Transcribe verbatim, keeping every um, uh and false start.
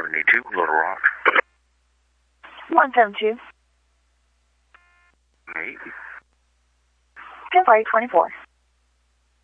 seventy-two, Little Rock. one seven two. eight. ten forty twenty-four.